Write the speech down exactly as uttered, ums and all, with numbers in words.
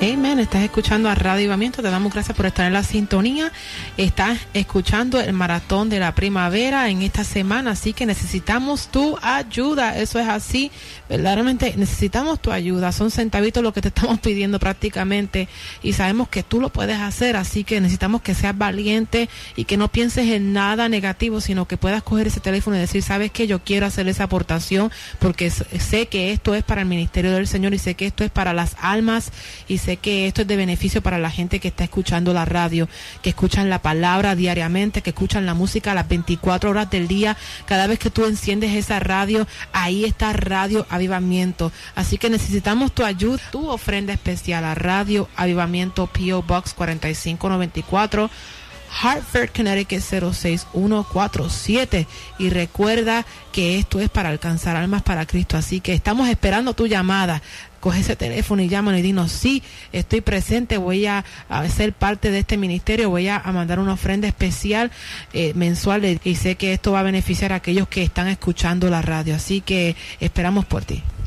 Amén, estás escuchando a Radio Avivamiento, te damos gracias por estar en la sintonía. Estás escuchando el maratón de la primavera en esta semana, así que necesitamos tu ayuda. Eso es así, verdaderamente necesitamos tu ayuda. Son centavitos lo que te estamos pidiendo prácticamente y sabemos que tú lo puedes hacer, así que necesitamos que seas valiente y que no pienses en nada negativo, sino que puedas coger ese teléfono y decir, ¿sabes qué? Yo quiero hacer esa aportación porque sé que esto es para el ministerio del Señor y sé que esto es para las almas y sé que esto es de beneficio para la gente que está escuchando la radio, que escuchan la palabra diariamente, que escuchan la música a las veinticuatro horas del día. Cada vez que tú enciendes esa radio, ahí está Radio Avivamiento. Así que necesitamos tu ayuda, tu ofrenda especial a Radio Avivamiento, P O Box cuarenta y cinco noventa y cuatro, Hartford, Connecticut cero seis uno cuatro siete. Y recuerda que esto es para alcanzar almas para Cristo, así que estamos esperando tu llamada. Coge ese teléfono y llámanos y dinos, sí, estoy presente, voy a, a ser parte de este ministerio, voy a, a mandar una ofrenda especial eh, mensual y sé que esto va a beneficiar a aquellos que están escuchando la radio, así que esperamos por ti.